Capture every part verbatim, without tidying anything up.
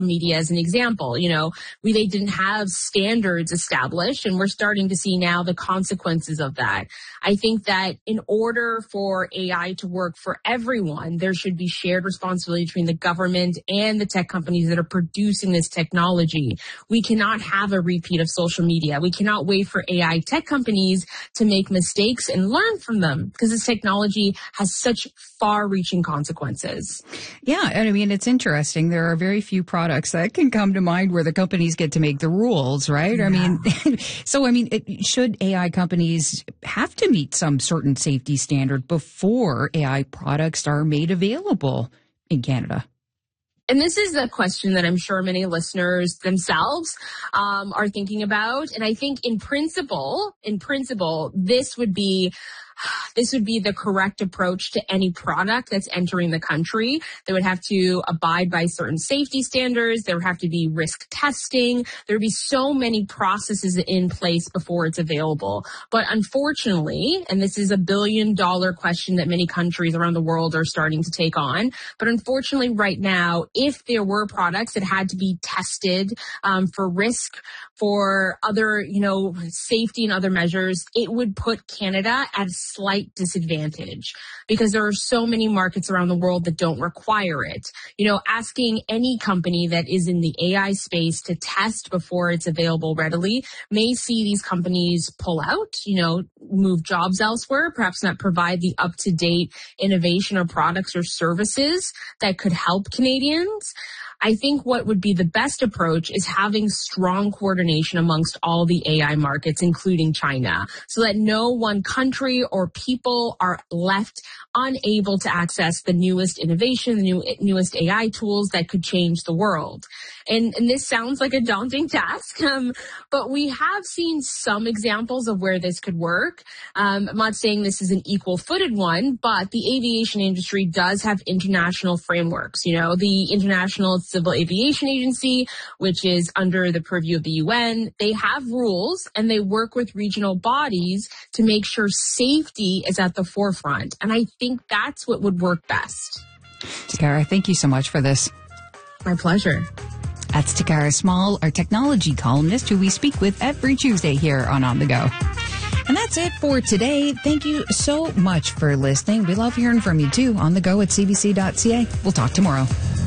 media as an example. You know, we they didn't have standards established, and we're starting to see now the consequences of that. I think that in order for A I to work for everyone, there should be shared responsibility between the government and the tech companies that are producing this technology. We cannot have a repeat of social media. We cannot wait for A I tech companies to make mistakes and learn from them, because this technology has such far-reaching consequences. Yeah, and I mean, it's interesting. There are very few products that can come to mind where the companies get to make the rules, right? Yeah. I mean, so I mean, it, should A I companies have to meet some certain safety standard before A I products are made available in Canada? And this is a question that I'm sure many listeners themselves um, are thinking about. And I think in principle, in principle, this would be This would be the correct approach to any product that's entering the country. They would have to abide by certain safety standards. There would have to be risk testing. There would be so many processes in place before it's available. But unfortunately, and this is a billion dollar question that many countries around the world are starting to take on, but unfortunately right now, if there were products that had to be tested um, for risk, for other, you know, safety and other measures, it would put Canada at a slight disadvantage because there are so many markets around the world that don't require it. You know, asking any company that is in the A I space to test before it's available readily may see these companies pull out, you know, move jobs elsewhere, perhaps not provide the up-to-date innovation or products or services that could help Canadians. I think what would be the best approach is having strong coordination amongst all the A I markets, including China, so that no one country or people are left unable to access the newest innovation, the new, newest A I tools that could change the world. And, and this sounds like a daunting task, um, but we have seen some examples of where this could work. Um, I'm not saying this is an equal-footed one, but the aviation industry does have international frameworks. You know, the International Civil Aviation Agency, which is under the purview of the U N, they have rules and they work with regional bodies to make sure safety is at the forefront. And I think that's what would work best. Takara, thank you so much for this. My pleasure. That's Takara Small, our technology columnist, who we speak with every Tuesday here on On The Go. And that's it for today. Thank you so much for listening. We love hearing from you, too, on the go at c b c dot c a. We'll talk tomorrow.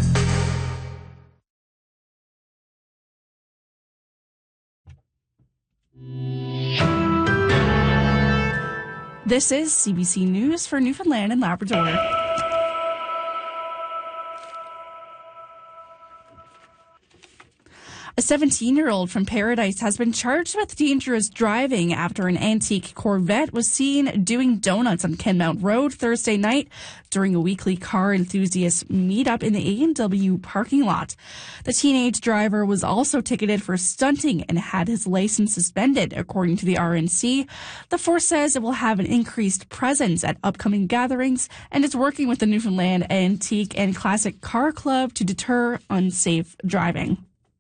This is C B C News for Newfoundland and Labrador. A seventeen-year-old from Paradise has been charged with dangerous driving after an antique Corvette was seen doing donuts on Kenmount Road Thursday night during a weekly car enthusiast meetup in the A and W parking lot. The teenage driver was also ticketed for stunting and had his license suspended, according to the R N C. The force says it will have an increased presence at upcoming gatherings and is working with the Newfoundland Antique and Classic Car Club to deter unsafe driving.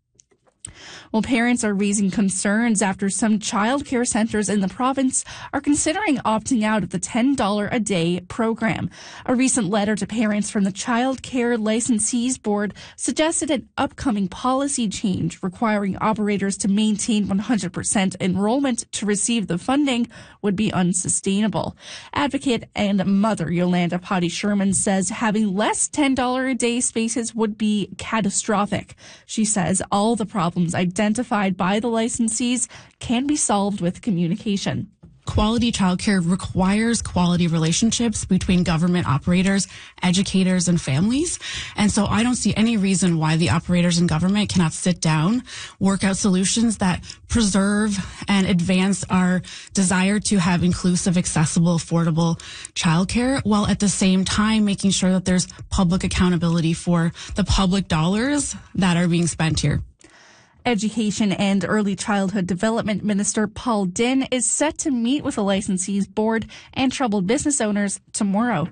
Well, parents are raising concerns after some child care centers in the province are considering opting out of the ten dollars a day program. A recent letter to parents from the Child Care Licensees Board suggested an upcoming policy change requiring operators to maintain one hundred percent enrollment to receive the funding would be unsustainable. Advocate and mother Yolanda Potty-Sherman says having less ten dollars a day spaces would be catastrophic. She says all the problems identified identified by the licensees can be solved with communication. Quality childcare requires quality relationships between government operators, educators, and families. And so I don't see any reason why the operators and government cannot sit down, work out solutions that preserve and advance our desire to have inclusive, accessible, affordable childcare, while at the same time making sure that there's public accountability for the public dollars that are being spent here. Education and Early Childhood Development Minister Paul Dinn is set to meet with the licensees board and troubled business owners tomorrow.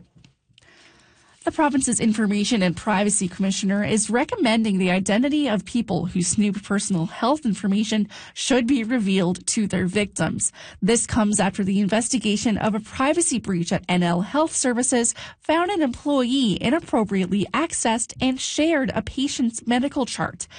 The province's Information and Privacy Commissioner is recommending the identity of people who snoop personal health information should be revealed to their victims. This comes after the investigation of a privacy breach at N L Health Services found an employee inappropriately accessed and shared a patient's medical chart.